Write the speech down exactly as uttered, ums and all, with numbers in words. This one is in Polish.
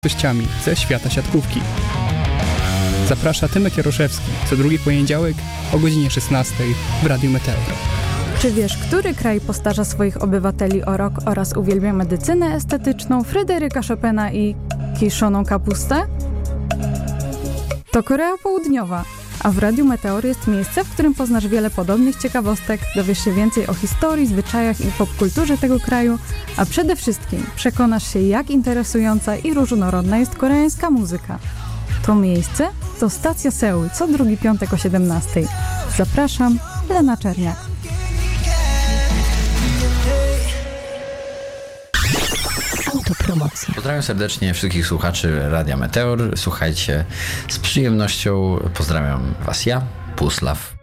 gościami ze świata siatkówki. Zaprasza Tymek Jaroszewski co drugi poniedziałek o godzinie szesnastej w Radiu Meteor. Czy wiesz, który kraj postarza swoich obywateli o rok oraz uwielbia medycynę estetyczną, Fryderyka Chopina i kiszoną kapustę? To Korea Południowa, a w Radiu Meteor jest miejsce, w którym poznasz wiele podobnych ciekawostek, dowiesz się więcej o historii, zwyczajach i popkulturze tego kraju, a przede wszystkim przekonasz się, jak interesująca i różnorodna jest koreańska muzyka. To miejsce to Stacja Seul, co drugi piątek o siedemnastej. Zapraszam, Lena Czerniak. Autopromocja. Pozdrawiam serdecznie wszystkich słuchaczy Radia Meteor. Słuchajcie, z przyjemnością pozdrawiam Was ja, Pusław.